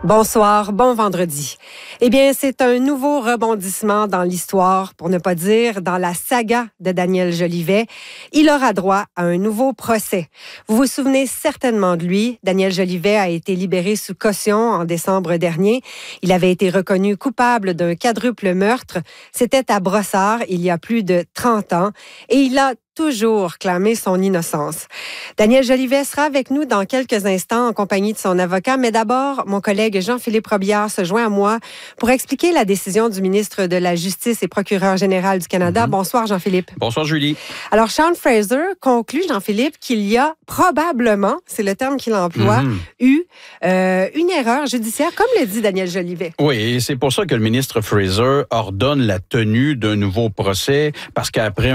Bonsoir, bon vendredi. Eh bien, c'est un nouveau rebondissement dans l'histoire, pour ne pas dire dans la saga de Daniel Jolivet. Il aura droit à un nouveau procès. Vous vous souvenez certainement de lui. Daniel Jolivet a été libéré sous caution en décembre dernier. Il avait été reconnu coupable d'un quadruple meurtre. C'était à Brossard, il y a plus de 30 ans. Et il a toujours clamé son innocence. Daniel Jolivet sera avec nous dans quelques instants en compagnie de son avocat, mais d'abord, mon collègue Jean-Philippe Robillard se joint à moi pour expliquer la décision du ministre de la Justice et procureur général du Canada. Bonsoir, Jean-Philippe. Bonsoir, Julie. Alors, Sean Fraser conclut, Jean-Philippe, qu'il y a probablement, c'est le terme qu'il emploie, eu une erreur judiciaire, comme le dit Daniel Jolivet. Oui, et c'est pour ça que le ministre Fraser ordonne la tenue d'un nouveau procès, parce qu'après